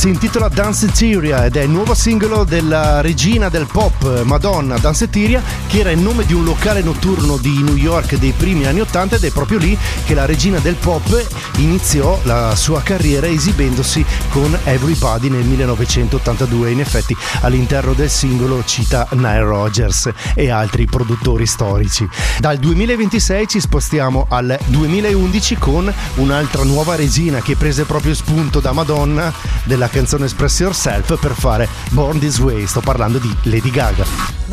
Si intitola Danceteria ed è il nuovo singolo della regina del pop, Madonna. Danceteria, che era il nome di un locale notturno di New York dei primi anni 80, ed è proprio lì che la regina del pop iniziò la sua carriera esibendosi con Everybody nel 1982. In effetti all'interno del singolo cita Nile Rodgers e altri produttori storici. Dal 2026 ci spostiamo al 2011 con un'altra nuova regina che prese proprio spunto da Madonna della canzone Express Yourself per fare Born This Way. Sto parlando di Lady Gaga.